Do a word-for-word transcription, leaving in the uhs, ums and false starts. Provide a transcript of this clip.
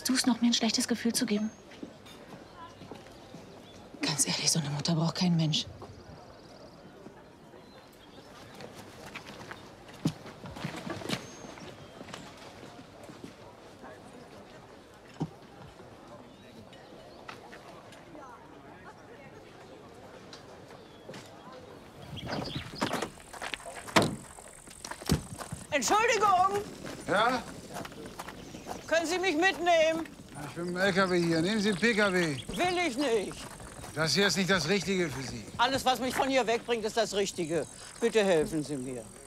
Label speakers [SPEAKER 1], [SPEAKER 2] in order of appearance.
[SPEAKER 1] wagst du es noch, mir ein schlechtes Gefühl zu geben?
[SPEAKER 2] Ganz ehrlich, so eine Mutter braucht kein Mensch.
[SPEAKER 3] Entschuldigung,
[SPEAKER 4] Ja?
[SPEAKER 3] können Sie mich mitnehmen?
[SPEAKER 4] Ich bin im L K W hier. Nehmen Sie den P K W.
[SPEAKER 3] Will ich nicht.
[SPEAKER 4] Das hier ist nicht das Richtige für Sie.
[SPEAKER 3] Alles, was mich von hier wegbringt, ist das Richtige. Bitte helfen Sie mir.